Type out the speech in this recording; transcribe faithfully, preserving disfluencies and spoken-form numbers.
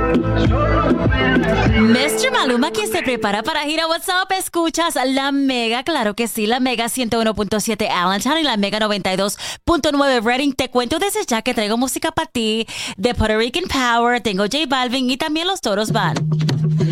mister Maluma, que se prepara para gira WhatsApp. Escuchas la Mega, claro que sí, la Mega ciento uno punto siete Allentown y la Mega noventa y dos punto nueve Reading. Te cuento desde ya que traigo música para ti de Puerto Rican Power, tengo J Balvin y también los Toros van.